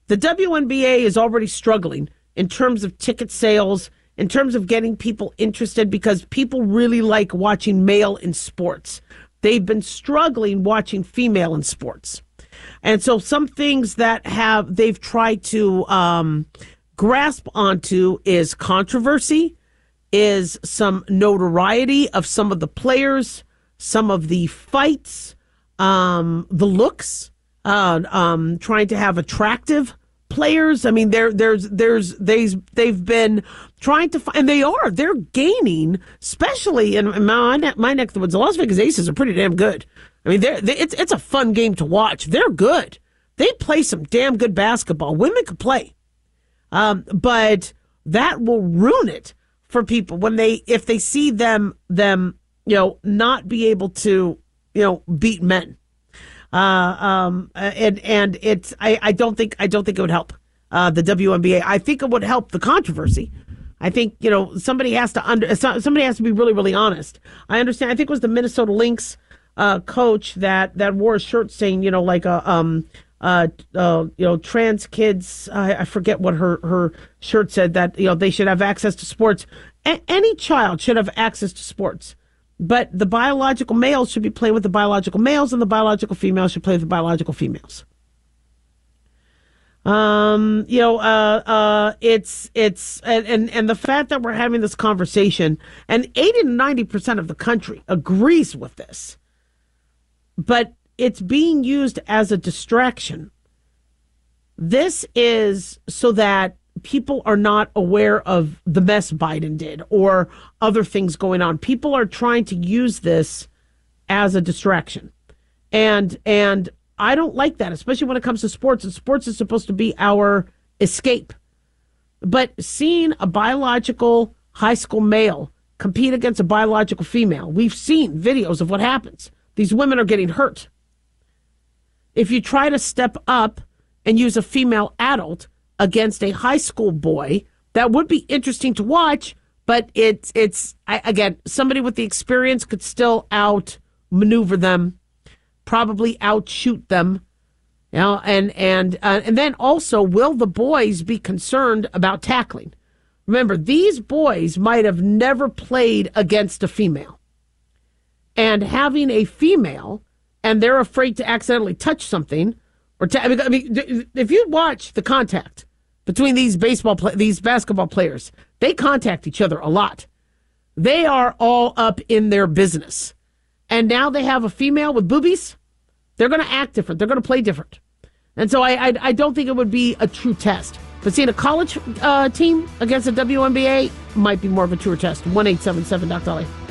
The WNBA is already struggling in terms of ticket sales, in terms of getting people interested, because people really like watching male in sports. They've been struggling watching female in sports. And so some things that they've tried to grasp onto is controversy, is some notoriety of some of the players, some of the fights, the looks, trying to have attractive players. I mean, they've been trying to find, and they're gaining, especially in my neck of the woods. The Las Vegas Aces are pretty damn good. I mean, it's a fun game to watch. They're good. They play some damn good basketball. Women can play, but that will ruin it for people if they see them not be able to beat men. And it's I don't think it would help the WNBA. I think it would help the controversy. I think somebody has to be really, really honest. I understand. I think it was the Minnesota Lynx coach that wore a shirt saying trans kids. I forget what her shirt said, that they should have access to sports. Any child should have access to sports. But the biological males should be playing with the biological males, and the biological females should play with the biological females. It's the fact that we're having this conversation, and 80 to 90% of the country agrees with this, but it's being used as a distraction. This is so that people are not aware of the mess Biden did or other things going on. People are trying to use this as a distraction. And I don't like that, especially when it comes to sports. And sports is supposed to be our escape. But seeing a biological high school male compete against a biological female, we've seen videos of what happens. These women are getting hurt. If you try to step up and use a female adult against a high school boy, that would be interesting to watch, but again, somebody with the experience could still outmaneuver them, probably outshoot them, and then also, will the boys be concerned about tackling? Remember, these boys might have never played against a female, and having a female, and they're afraid to accidentally touch something. I mean, if you watch the contact between these basketball players, they contact each other a lot. They are all up in their business. And now they have a female with boobies. They're going to act different. They're going to play different. And so I don't think it would be a true test. But seeing a college team against a WNBA might be more of a truer test. 1-877-Dr.